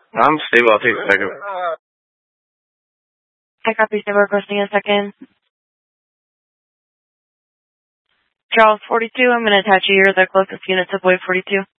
I'm stable. I'll take a second. I copy stable requesting a second. Charles 42, I'm going to attach you here the closest unit to Boy 42.